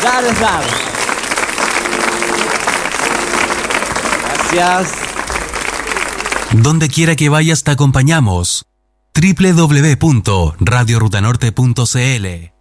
Dale, dale. Gracias. Donde quiera que vayas te acompañamos. www.radiorutanorte.cl